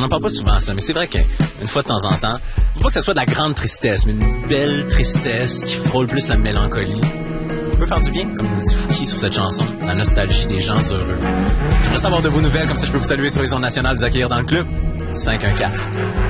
On n'en parle pas souvent, ça, mais c'est vrai qu'une fois de temps en temps, faut pas que ça soit de la grande tristesse, mais une belle tristesse qui frôle plus la mélancolie. Ça peut faire du bien, comme nous le dit Fouki sur cette chanson, la nostalgie des gens heureux. J'aimerais savoir de vos nouvelles, comme ça je peux vous saluer sur les ondes nationales, vous accueillir dans le club. 514.